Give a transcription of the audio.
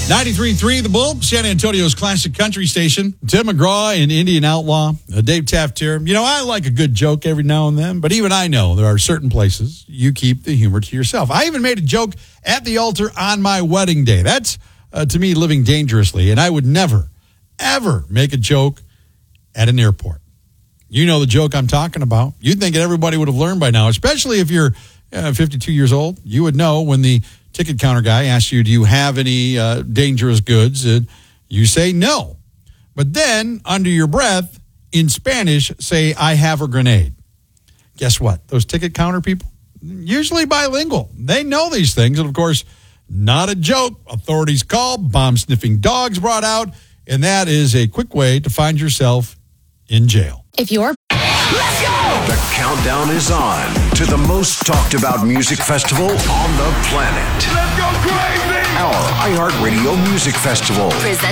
93.3 The Bull, San Antonio's classic country station. Tim McGraw and Indian Outlaw. Dave Taft here. You know, I like a good joke every now and then, but even I know there are certain places you keep the humor to yourself. I even made a joke at the altar on my wedding day. That's, to me, living dangerously, and I would never, ever make a joke at an airport. You know the joke I'm talking about. You'd think everybody would have learned by now, especially if you're 52 years old. You would know when the ticket counter guy asks you, do you have any dangerous goods? And you say no. But then, under your breath, in Spanish, say, I have a grenade. Guess what? Those ticket counter people, usually bilingual. They know these things. And, of course, not a joke. Authorities called, bomb-sniffing dogs brought out, and that is a quick way to find yourself in jail. If you're... Let's go! The countdown is on to the most talked about music festival on the planet. Let's go crazy! Our iHeartRadio Music Festival. Presented